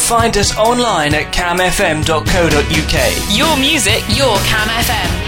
find us online at camfm.co.uk. Your music, your Cam FM.